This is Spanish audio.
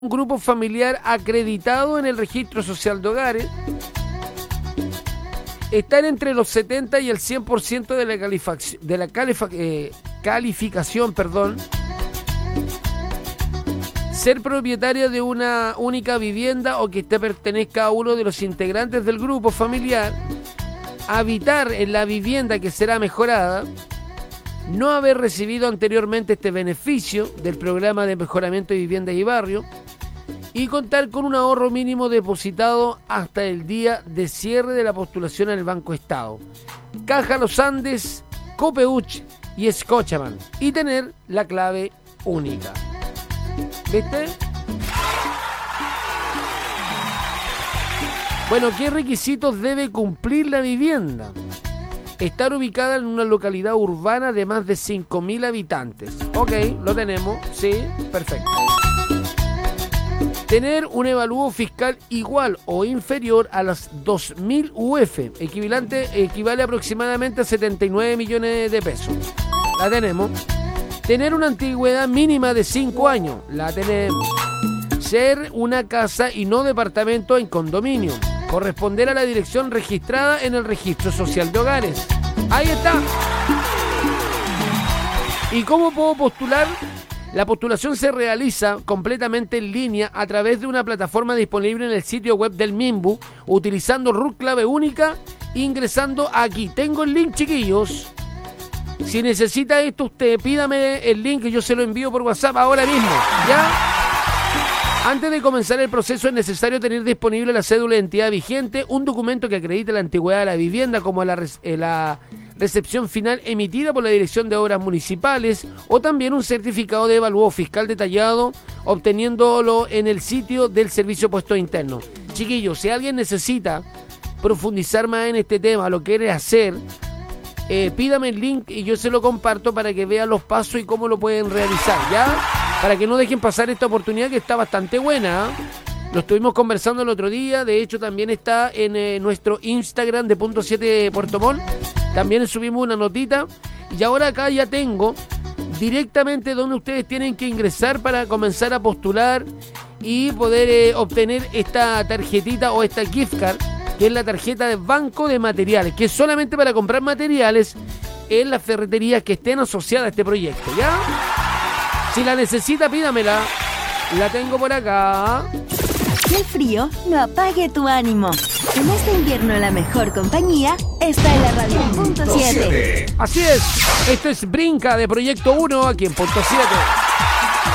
un grupo familiar acreditado en el registro social de hogares, estar entre los 70 y el 100% de la calificación, ser propietaria de una única vivienda o que éste pertenezca a uno de los integrantes del grupo familiar, habitar en la vivienda que será mejorada, no haber recibido anteriormente este beneficio del programa de mejoramiento de vivienda y barrio y contar con un ahorro mínimo depositado hasta el día de cierre de la postulación en el Banco Estado, Caja Los Andes, Copeuch y Scotiabank, y tener la clave única. ¿Viste? Bueno, ¿qué requisitos debe cumplir la vivienda? Estar ubicada en una localidad urbana de más de 5.000 habitantes. Ok, lo tenemos. Sí, perfecto. Tener un evalúo fiscal igual o inferior a las 2.000 UF, equivale aproximadamente a 79 millones de pesos. La tenemos. Tener una antigüedad mínima de 5 años. La tenemos. Ser una casa y no departamento en condominio. Corresponder a la dirección registrada en el Registro Social de Hogares. Ahí está. ¿Y cómo puedo postular? La postulación se realiza completamente en línea a través de una plataforma disponible en el sitio web del MIMBU, utilizando RUT clave única, ingresando aquí. Tengo el link, chiquillos. Si necesita esto, usted pídame el link y yo se lo envío por WhatsApp ahora mismo, ¿ya? Antes de comenzar el proceso es necesario tener disponible la cédula de identidad vigente, un documento que acredite la antigüedad de la vivienda como la recepción final emitida por la Dirección de Obras Municipales o también un certificado de evalúo fiscal detallado obteniéndolo en el sitio del Servicio Puesto Interno. Chiquillos, si alguien necesita profundizar más en este tema, lo quiere hacer, pídame el link y yo se lo comparto para que vean los pasos y cómo lo pueden realizar, ¿ya? Para que no dejen pasar esta oportunidad que está bastante buena. Lo estuvimos conversando el otro día. De hecho, también está en nuestro Instagram de Punto 7 Puerto Montt. También subimos una notita. Y ahora acá ya tengo directamente donde ustedes tienen que ingresar para comenzar a postular y poder obtener esta tarjetita o esta gift card, que es la tarjeta de banco de materiales, que es solamente para comprar materiales en las ferreterías que estén asociadas a este proyecto, ¿ya? Si la necesita, pídamela. La tengo por acá. Que el frío no apague tu ánimo. En este invierno la mejor compañía está en la radio Punto 7. Así es. Esto es Brinca de Proyecto 1 aquí en Punto 7.